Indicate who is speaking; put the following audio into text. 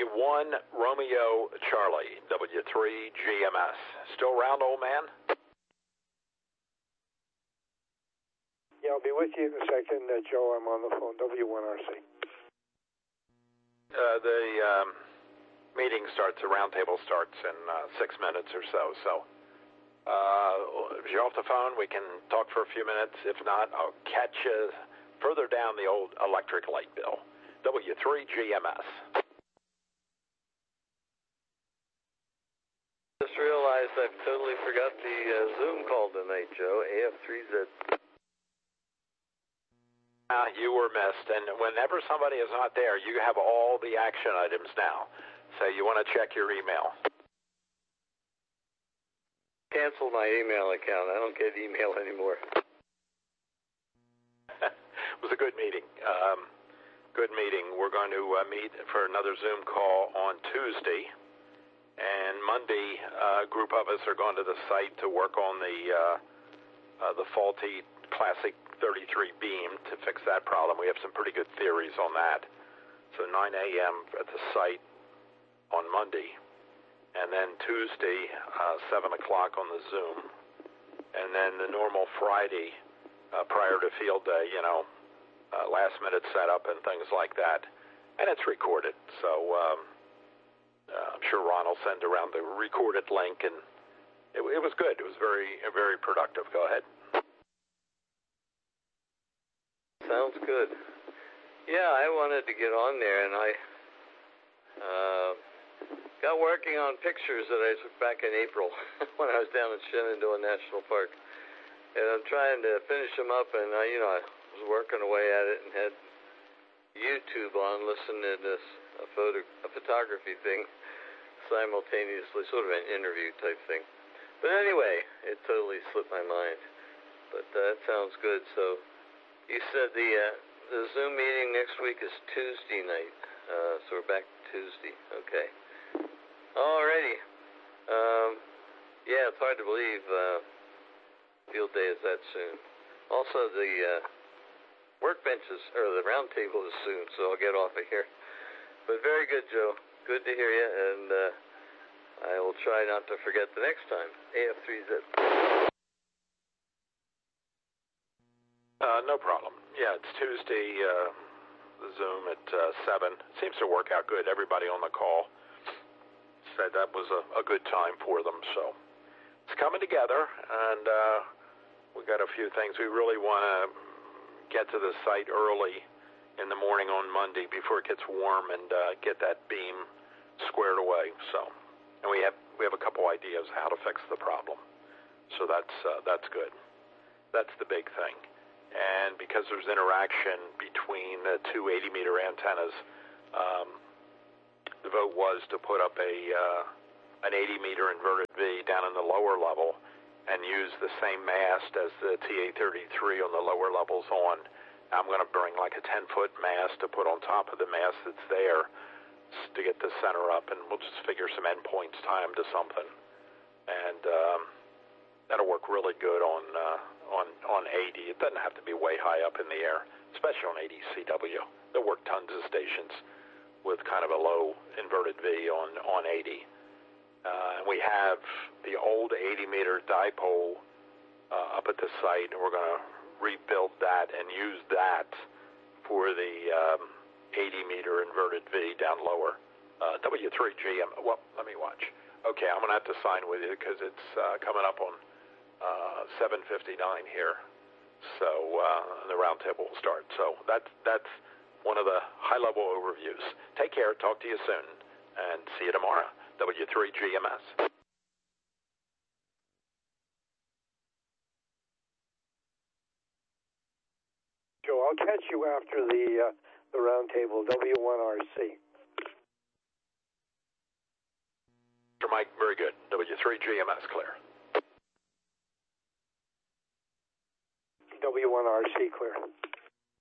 Speaker 1: W1 Romeo Charlie, W3 GMS. Still around, old man?
Speaker 2: Yeah, I'll be with you in a second, Joe. I'm on the phone, W1RC.
Speaker 1: The meeting starts, the roundtable starts in 6 minutes or so. So if you're off the phone, we can talk for a few minutes. If not, I'll catch you further down the old electric light bill. W3 GMS.
Speaker 3: Just realized I've totally forgot the Zoom call tonight, Joe. AF3Z.
Speaker 1: You were missed, and whenever somebody is not there, you have all the action items now. So you want to check your email.
Speaker 3: Cancel my email account. I don't get email anymore.
Speaker 1: It was a good meeting. Good meeting. We're going to meet for another Zoom call on Tuesday. And Monday, a group of us are going to the site to work on the faulty Classic 33 beam to fix that problem. We have some pretty good theories on that. So 9 a.m. at the site on Monday. And then Tuesday, 7 o'clock on the Zoom. And then the normal Friday, prior to field day, last minute setup and things like that. And it's recorded. So I'm sure Ron will send around the recorded link. And it was good. It was very productive. Go ahead.
Speaker 3: Sounds good. Yeah, I wanted to get on there, and I got working on pictures that I took back in April when I was down in Shenandoah National Park. And I'm trying to finish them up, and I was working away at it and had YouTube on, listening to this a photography thing simultaneously, sort of an interview type thing. But anyway, it totally slipped my mind. But that sounds good. So you said the Zoom meeting next week is Tuesday night, so we're back Tuesday. Okay. Alrighty. Yeah, it's hard to believe field day is that soon. Also, the workbenches, or the round table is soon, so I'll get off of here. But very good, Joe. Good to hear you, and I will try not to forget the next time. AF3Z.
Speaker 1: No problem. Yeah, it's Tuesday, the Zoom at 7. Seems to work out good. Everybody on the call said that was a good time for them. So it's coming together, and we got a few things. We really want to get to the site early in the morning on Monday before it gets warm and get that beam squared away. So, and we have a couple ideas how to fix the problem. So that's good. That's the big thing. And because there's interaction between the two 80-meter antennas, the vote was to put up an 80-meter inverted V down in the lower level and use the same mast as the TA-33 on the lower levels on. I'm going to bring like a 10-foot mast to put on top of the mast that's there to get the center up, and we'll just figure some endpoints, tie them to something. And that'll work really good on 80. It doesn't have to be way high up in the air, especially on 80 CW. They'll work tons of stations with kind of a low inverted V on 80. And we have the old 80-meter dipole up at the site, and we're going to rebuild that and use that for the 80-meter inverted V down lower. W3GM. Well, let me watch. Okay, I'm going to have to sign with you because it's coming up on 7:59 here. So the roundtable will start. So that's one of the high-level overviews. Take care. Talk to you soon, and see you tomorrow. W3GMS.
Speaker 2: Joe, I'll catch you after the roundtable, W1RC.
Speaker 1: Mr. Mike, very good. W3GMS, clear.
Speaker 2: W1RC, clear.